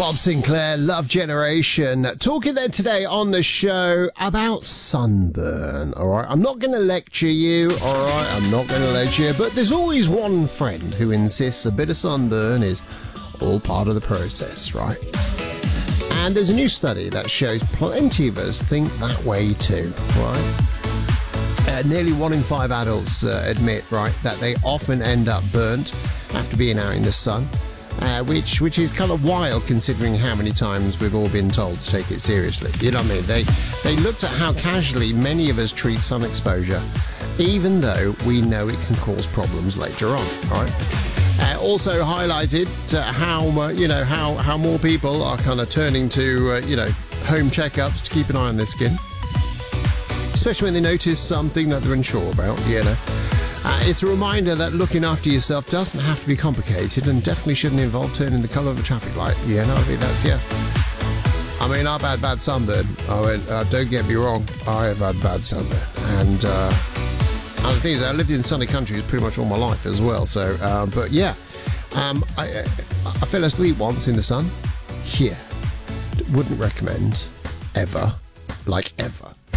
Bob Sinclair, Love Generation. Talking there today on the show about sunburn, all right? I'm not going to lecture you, all right? I'm not going to lecture you, but there's always one friend who insists a bit of sunburn is all part of the process, right? And there's a new study that shows plenty of us think that way too, right? Nearly 1 in 5 adults admit, right, that they often end up burnt after being out in the sun. Which is kind of wild considering how many times we've all been told to take it seriously. You know what I mean? They looked at how casually many of us treat sun exposure, even though we know it can cause problems later on, right? Also highlighted how more people are kind of turning to home checkups to keep an eye on their skin, especially when they notice something that they're unsure about, you know. It's a reminder that looking after yourself doesn't have to be complicated and definitely shouldn't involve turning the colour of a traffic light. You know, I mean, I mean, I've had bad sunburn. Don't get me wrong, I have had bad sunburn. And the thing is, I lived in sunny countries pretty much all my life as well. So, I fell asleep once in the sun. Yeah. Wouldn't recommend. Ever. Like, ever.